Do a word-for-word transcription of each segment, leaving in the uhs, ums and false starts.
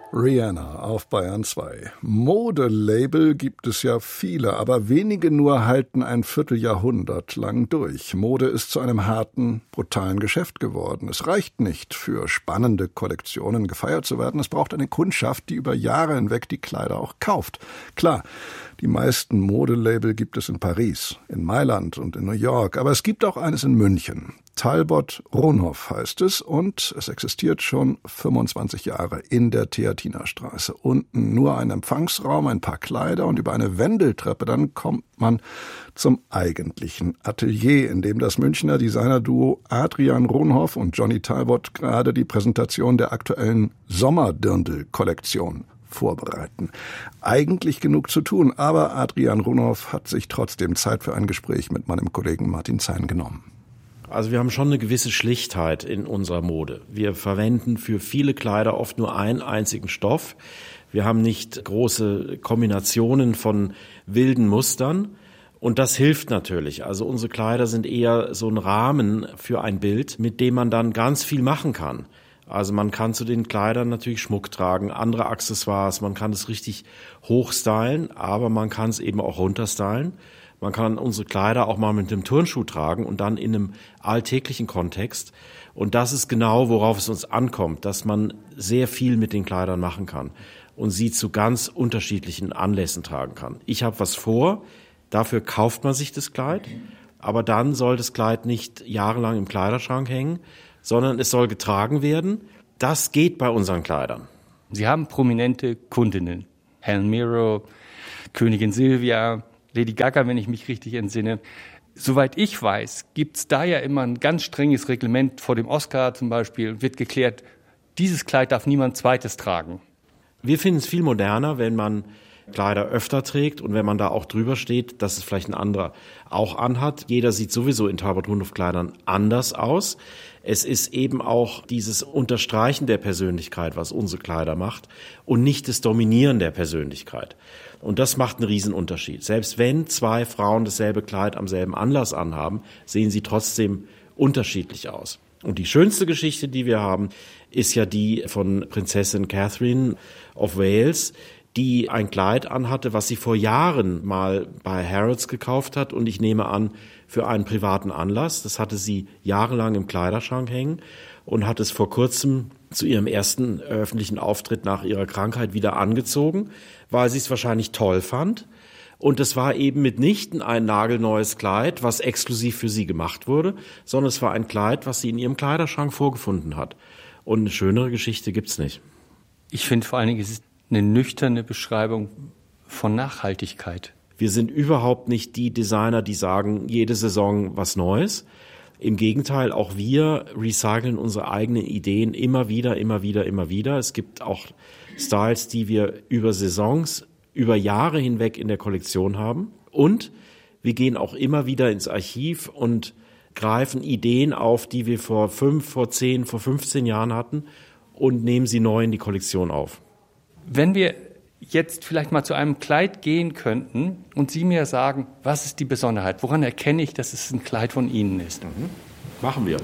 Rihanna auf Bayern zwei. Modelabel gibt es ja viele, aber wenige nur halten ein Vierteljahrhundert lang durch. Mode ist zu einem harten, brutalen Geschäft geworden. Es reicht nicht, für spannende Kollektionen gefeiert zu werden. Es braucht eine Kundschaft, die über Jahre hinweg die Kleider auch kauft. Klar, die meisten Modelabel gibt es in Paris, in Mailand und in New York, aber es gibt auch eines in München. Talbot Ronhoff heißt es und es existiert schon fünfundzwanzig Jahre in der Theatinerstraße. Unten nur ein Empfangsraum, ein paar Kleider und über eine Wendeltreppe, dann kommt man zum eigentlichen Atelier, in dem das Münchner Designerduo Adrian Ronhoff und Johnny Talbot gerade die Präsentation der aktuellen Sommerdirndl-Kollektion vorbereiten. Eigentlich genug zu tun, aber Adrian Ronhoff hat sich trotzdem Zeit für ein Gespräch mit meinem Kollegen Martin Zein genommen. Also wir haben schon eine gewisse Schlichtheit in unserer Mode. Wir verwenden für viele Kleider oft nur einen einzigen Stoff. Wir haben nicht große Kombinationen von wilden Mustern. Und das hilft natürlich. Also unsere Kleider sind eher so ein Rahmen für ein Bild, mit dem man dann ganz viel machen kann. Also man kann zu den Kleidern natürlich Schmuck tragen, andere Accessoires, man kann es richtig hochstylen, aber man kann es eben auch runterstylen. Man kann unsere Kleider auch mal mit einem Turnschuh tragen und dann in einem alltäglichen Kontext. Und das ist genau, worauf es uns ankommt, dass man sehr viel mit den Kleidern machen kann und sie zu ganz unterschiedlichen Anlässen tragen kann. Ich habe was vor, dafür kauft man sich das Kleid, aber dann soll das Kleid nicht jahrelang im Kleiderschrank hängen, sondern es soll getragen werden. Das geht bei unseren Kleidern. Sie haben prominente Kundinnen. Helen Mirren, Königin Silvia, Lady Gaga, wenn ich mich richtig entsinne. Soweit ich weiß, gibt's da ja immer ein ganz strenges Reglement. Vor dem Oscar zum Beispiel wird geklärt, dieses Kleid darf niemand zweites tragen. Wir finden es viel moderner, wenn man Kleider öfter trägt und wenn man da auch drüber steht, dass es vielleicht ein anderer auch anhat. Jeder sieht sowieso in Talbot Ronhoff Kleidern anders aus. Es ist eben auch dieses Unterstreichen der Persönlichkeit, was unsere Kleider macht und nicht das Dominieren der Persönlichkeit. Und das macht einen Riesenunterschied. Selbst wenn zwei Frauen dasselbe Kleid am selben Anlass anhaben, sehen sie trotzdem unterschiedlich aus. Und die schönste Geschichte, die wir haben, ist ja die von Prinzessin Catherine of Wales, die ein Kleid anhatte, was sie vor Jahren mal bei Harrods gekauft hat und ich nehme an, für einen privaten Anlass. Das hatte sie jahrelang im Kleiderschrank hängen und hat es vor kurzem zu ihrem ersten öffentlichen Auftritt nach ihrer Krankheit wieder angezogen, weil sie es wahrscheinlich toll fand. Und es war eben mitnichten ein nagelneues Kleid, was exklusiv für sie gemacht wurde, sondern es war ein Kleid, was sie in ihrem Kleiderschrank vorgefunden hat. Und eine schönere Geschichte gibt's nicht. Ich finde vor allen Dingen, es ist eine nüchterne Beschreibung von Nachhaltigkeit. Wir sind überhaupt nicht die Designer, die sagen, jede Saison was Neues. Im Gegenteil, auch wir recyceln unsere eigenen Ideen immer wieder, immer wieder, immer wieder. Es gibt auch Styles, die wir über Saisons, über Jahre hinweg in der Kollektion haben. Und wir gehen auch immer wieder ins Archiv und greifen Ideen auf, die wir vor fünf, vor zehn, vor fünfzehn Jahren hatten und nehmen sie neu in die Kollektion auf. Wenn wir jetzt vielleicht mal zu einem Kleid gehen könnten und Sie mir sagen, was ist die Besonderheit? Woran erkenne ich, dass es ein Kleid von Ihnen ist? Mhm. Machen wir.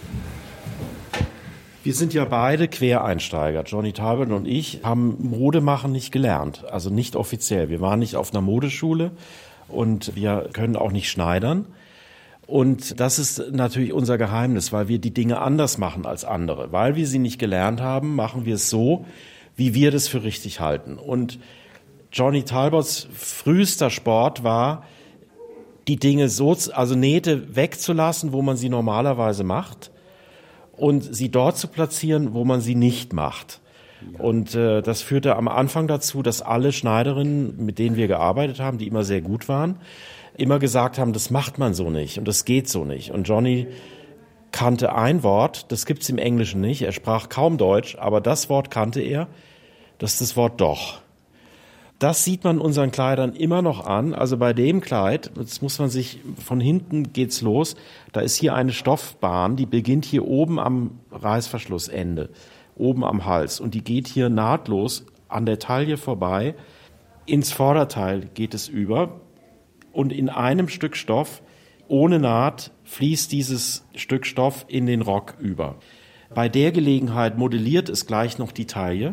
Wir sind ja beide Quereinsteiger. Johnny Talbot und ich haben Modemachen nicht gelernt, also nicht offiziell. Wir waren nicht auf einer Modeschule und wir können auch nicht schneidern. Und das ist natürlich unser Geheimnis, weil wir die Dinge anders machen als andere. Weil wir sie nicht gelernt haben, machen wir es so, wie wir das für richtig halten. Und Johnny Talbots frühester Sport war, die Dinge so, also Nähte wegzulassen, wo man sie normalerweise macht und sie dort zu platzieren, wo man sie nicht macht. Ja. Und äh, das führte am Anfang dazu, dass alle Schneiderinnen, mit denen wir gearbeitet haben, die immer sehr gut waren, immer gesagt haben, das macht man so nicht und das geht so nicht. Und Johnny kannte ein Wort, das gibt's im Englischen nicht, er sprach kaum Deutsch, aber das Wort kannte er, das ist das Wort doch. Das sieht man unseren Kleidern immer noch an, also bei dem Kleid, jetzt muss man sich, von hinten geht's los, da ist hier eine Stoffbahn, die beginnt hier oben am Reißverschlussende, oben am Hals und die geht hier nahtlos an der Taille vorbei, ins Vorderteil geht es über und in einem Stück Stoff, ohne Naht, fließt dieses Stück Stoff in den Rock über. Bei der Gelegenheit modelliert es gleich noch die Taille,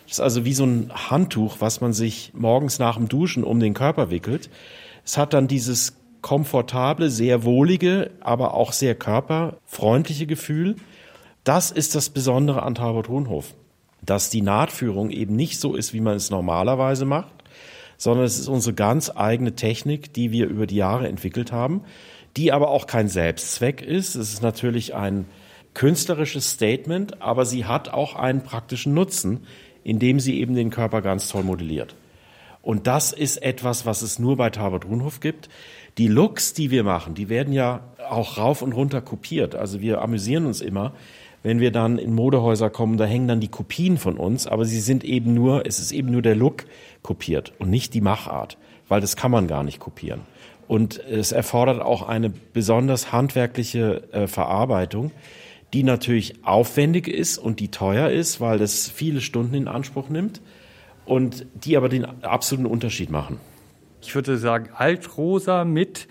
Das ist also wie so ein Handtuch, was man sich morgens nach dem Duschen um den Körper wickelt. Es hat dann dieses komfortable, sehr wohlige, aber auch sehr körperfreundliche Gefühl. Das ist das Besondere an Talbot-Rundhof, dass die Nahtführung eben nicht so ist, wie man es normalerweise macht, sondern es ist unsere ganz eigene Technik, die wir über die Jahre entwickelt haben, die aber auch kein Selbstzweck ist. Es ist natürlich ein künstlerisches Statement, aber sie hat auch einen praktischen Nutzen, indem sie eben den Körper ganz toll modelliert. Und das ist etwas, was es nur bei Talbot-Rundhof gibt. Die Looks, die wir machen, die werden ja auch rauf und runter kopiert. Also wir amüsieren uns immer, wenn wir dann in Modehäuser kommen, da hängen dann die Kopien von uns, aber sie sind eben nur, es ist eben nur der Look kopiert und nicht die Machart, weil das kann man gar nicht kopieren. Und es erfordert auch eine besonders handwerkliche äh, Verarbeitung, die natürlich aufwendig ist und die teuer ist, weil das viele Stunden in Anspruch nimmt und die aber den absoluten Unterschied machen. Ich würde sagen, altrosa mit...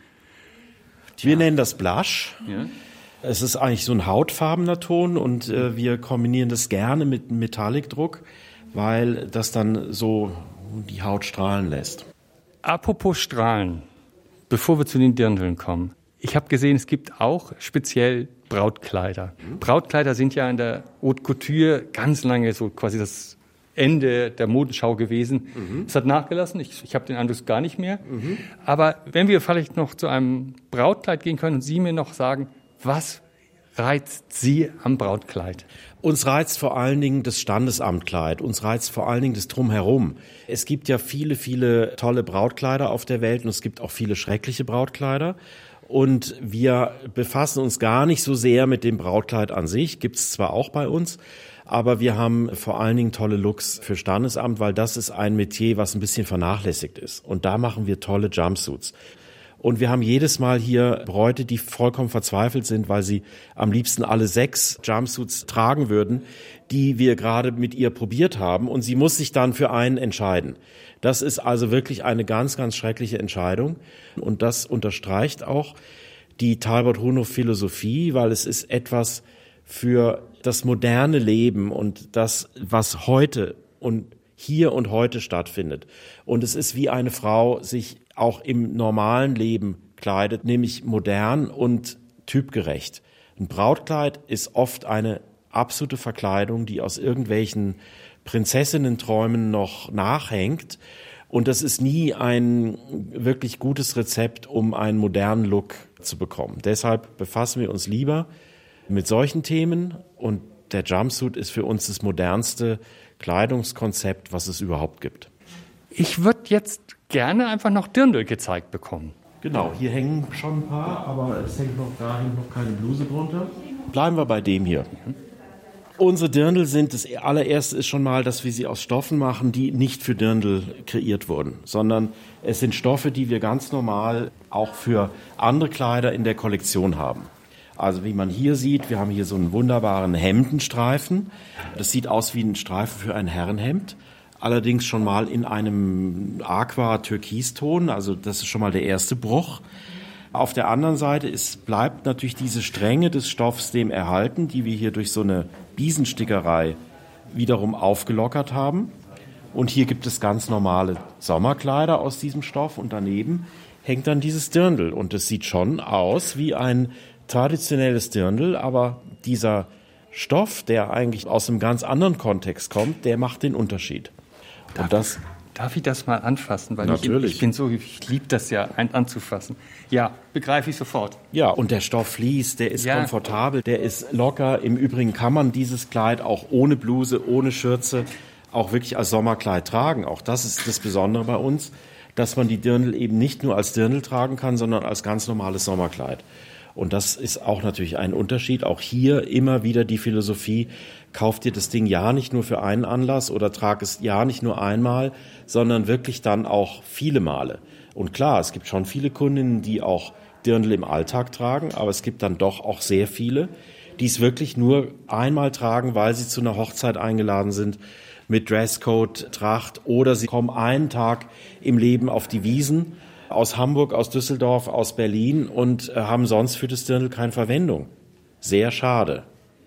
Tja. Wir nennen das Blush. Ja. Es ist eigentlich so ein hautfarbener Ton und äh, wir kombinieren das gerne mit Metallicdruck, weil das dann so die Haut strahlen lässt. Apropos Strahlen, bevor wir zu den Dirndeln kommen. Ich habe gesehen, es gibt auch speziell Brautkleider. Mhm. Brautkleider sind ja in der Haute Couture ganz lange so quasi das Ende der Modenschau gewesen. Mhm. Es hat nachgelassen, ich, ich habe den Eindruck gar nicht mehr. Mhm. Aber wenn wir vielleicht noch zu einem Brautkleid gehen können und Sie mir noch sagen, was reizt Sie am Brautkleid? Uns reizt vor allen Dingen das Standesamtkleid, uns reizt vor allen Dingen das Drumherum. Es gibt ja viele, viele tolle Brautkleider auf der Welt und es gibt auch viele schreckliche Brautkleider. Und wir befassen uns gar nicht so sehr mit dem Brautkleid an sich, gibt es zwar auch bei uns, aber wir haben vor allen Dingen tolle Looks für Standesamt, weil das ist ein Metier, was ein bisschen vernachlässigt ist. Und da machen wir tolle Jumpsuits. Und wir haben jedes Mal hier Bräute, die vollkommen verzweifelt sind, weil sie am liebsten alle sechs Jumpsuits tragen würden, die wir gerade mit ihr probiert haben. Und sie muss sich dann für einen entscheiden. Das ist also wirklich eine ganz, ganz schreckliche Entscheidung. Und das unterstreicht auch die Talbot-Rundhof-Philosophie, weil es ist etwas für das moderne Leben und das, was heute und hier und heute stattfindet. Und es ist wie eine Frau sich auch im normalen Leben kleidet, nämlich modern und typgerecht. Ein Brautkleid ist oft eine absolute Verkleidung, die aus irgendwelchen Prinzessinnenträumen noch nachhängt. Und das ist nie ein wirklich gutes Rezept, um einen modernen Look zu bekommen. Deshalb befassen wir uns lieber mit solchen Themen und der Jumpsuit ist für uns das modernste Kleidungskonzept, was es überhaupt gibt. Ich würde jetzt gerne einfach noch Dirndl gezeigt bekommen. Genau, hier hängen schon ein paar, aber es hängt noch, da hängt noch keine Bluse drunter. Bleiben wir bei dem hier. Mhm. Unsere Dirndl sind, das allererste ist schon mal, dass wir sie aus Stoffen machen, die nicht für Dirndl kreiert wurden, sondern es sind Stoffe, die wir ganz normal auch für andere Kleider in der Kollektion haben. Also wie man hier sieht, wir haben hier so einen wunderbaren Hemdenstreifen. Das sieht aus wie ein Streifen für ein Herrenhemd. Allerdings schon mal in einem Aqua-Türkiston, also das ist schon mal der erste Bruch. Auf der anderen Seite ist, bleibt natürlich diese Strenge des Stoffs dem erhalten, die wir hier durch so eine Biesenstickerei wiederum aufgelockert haben. Und hier gibt es ganz normale Sommerkleider aus diesem Stoff und daneben hängt dann dieses Dirndl. Und es sieht schon aus wie ein traditionelles Dirndl, aber dieser Stoff, der eigentlich aus einem ganz anderen Kontext kommt, der macht den Unterschied. Darf, und das, darf ich das mal anfassen? Weil natürlich. Ich, ich bin so, ich liebe das ja, ein, anzufassen. Ja, begreife ich sofort. Ja, und der Stoff fließt, der ist ja komfortabel, der ist locker. Im Übrigen kann man dieses Kleid auch ohne Bluse, ohne Schürze auch wirklich als Sommerkleid tragen. Auch das ist das Besondere bei uns, dass man die Dirndl eben nicht nur als Dirndl tragen kann, sondern als ganz normales Sommerkleid. Und das ist auch natürlich ein Unterschied. Auch hier immer wieder die Philosophie, kauf dir das Ding ja nicht nur für einen Anlass oder trag es ja nicht nur einmal, sondern wirklich dann auch viele Male. Und klar, es gibt schon viele Kundinnen, die auch Dirndl im Alltag tragen, aber es gibt dann doch auch sehr viele, die es wirklich nur einmal tragen, weil sie zu einer Hochzeit eingeladen sind mit Dresscode, Tracht oder sie kommen einen Tag im Leben auf die Wiesn aus Hamburg, aus Düsseldorf, aus Berlin und äh, haben sonst für das Dirndl keine Verwendung. Sehr schade.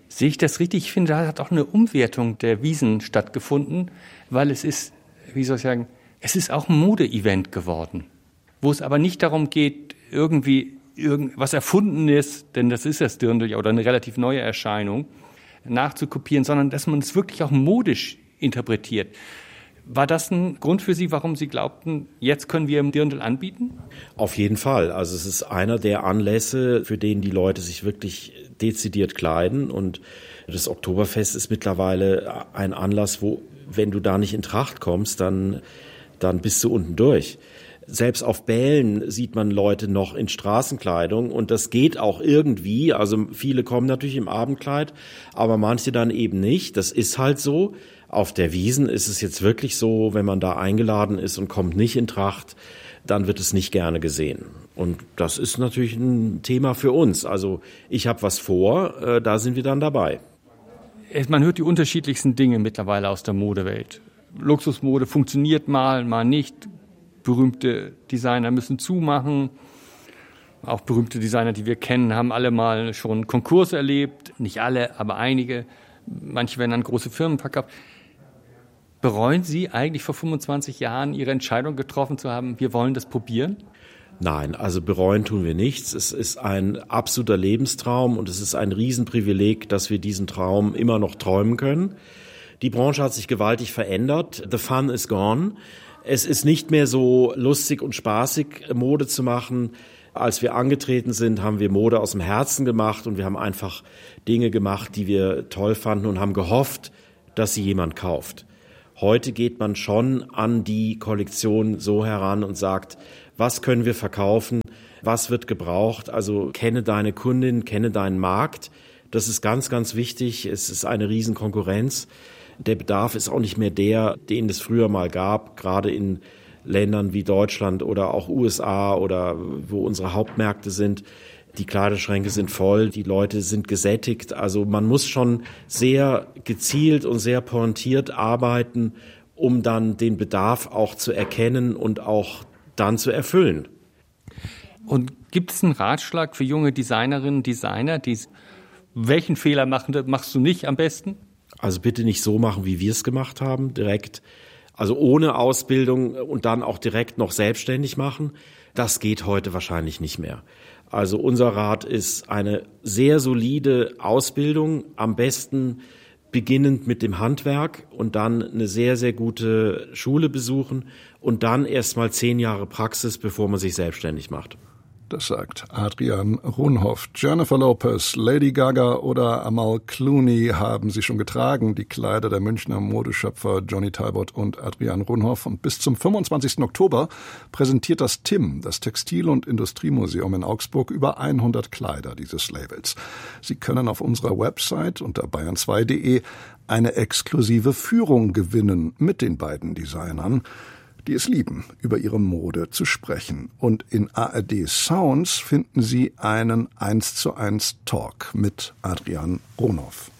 Sehe ich das richtig? Ich finde, da hat auch eine Umwertung der Wiesen stattgefunden, weil es ist, wie soll ich sagen, es ist auch ein Mode-Event geworden, wo es aber nicht darum geht, irgendwie irgendwas Erfundenes, denn das ist das Dirndl ja, oder eine relativ neue Erscheinung, nachzukopieren, sondern dass man es wirklich auch modisch interpretiert. War das ein Grund für Sie, warum Sie glaubten, jetzt können wir im Dirndl anbieten? Auf jeden Fall. Also es ist einer der Anlässe, für den die Leute sich wirklich dezidiert kleiden. Und das Oktoberfest ist mittlerweile ein Anlass, wo, wenn du da nicht in Tracht kommst, dann, dann bist du unten durch. Selbst auf Bällen sieht man Leute noch in Straßenkleidung und das geht auch irgendwie. Also viele kommen natürlich im Abendkleid, aber manche dann eben nicht. Das ist halt so. Auf der Wiesn ist es jetzt wirklich so, wenn man da eingeladen ist und kommt nicht in Tracht, dann wird es nicht gerne gesehen. Und das ist natürlich ein Thema für uns. Also ich habe was vor, äh, da sind wir dann dabei. Man hört die unterschiedlichsten Dinge mittlerweile aus der Modewelt. Luxusmode funktioniert mal, mal nicht. Berühmte Designer müssen zumachen. Auch berühmte Designer, die wir kennen, haben alle mal schon Konkurs erlebt. Nicht alle, aber einige. Manche werden an große Firmen verkauft. Bereuen Sie eigentlich vor fünfundzwanzig Jahren Ihre Entscheidung getroffen zu haben, wir wollen das probieren? Nein, also bereuen tun wir nichts. Es ist ein absoluter Lebenstraum und es ist ein Riesenprivileg, dass wir diesen Traum immer noch träumen können. Die Branche hat sich gewaltig verändert. The fun is gone. Es ist nicht mehr so lustig und spaßig, Mode zu machen. Als wir angetreten sind, haben wir Mode aus dem Herzen gemacht und wir haben einfach Dinge gemacht, die wir toll fanden und haben gehofft, dass sie jemand kauft. Heute geht man schon an die Kollektion so heran und sagt, was können wir verkaufen, was wird gebraucht, also kenne deine Kundin, kenne deinen Markt. Das ist ganz, ganz wichtig. Es ist eine Riesenkonkurrenz. Der Bedarf ist auch nicht mehr der, den es früher mal gab, gerade in Ländern wie Deutschland oder auch U S A oder wo unsere Hauptmärkte sind. Die Kleiderschränke sind voll, die Leute sind gesättigt. Also man muss schon sehr gezielt und sehr pointiert arbeiten, um dann den Bedarf auch zu erkennen und auch dann zu erfüllen. Und gibt es einen Ratschlag für junge Designerinnen, Designer, die welchen Fehler machen, machst du nicht am besten? Also bitte nicht so machen, wie wir es gemacht haben, direkt. Also ohne Ausbildung und dann auch direkt noch selbstständig machen. Das geht heute wahrscheinlich nicht mehr. Also unser Rat ist eine sehr solide Ausbildung, am besten beginnend mit dem Handwerk und dann eine sehr, sehr gute Schule besuchen und dann erst mal zehn Jahre Praxis, bevor man sich selbstständig macht. Das sagt Adrian Runhoff. Jennifer Lopez, Lady Gaga oder Amal Clooney haben sie schon getragen, die Kleider der Münchner Modeschöpfer Johnny Talbot und Adrian Runhoff. Und bis zum fünfundzwanzigsten Oktober präsentiert das T I M, das Textil- und Industriemuseum in Augsburg, über hundert Kleider dieses Labels. Sie können auf unserer Website unter bayern zwei punkt de eine exklusive Führung gewinnen mit den beiden Designern, die es lieben, über ihre Mode zu sprechen. Und in A R D Sounds finden Sie einen eins zu eins Talk mit Adrian Runhoff.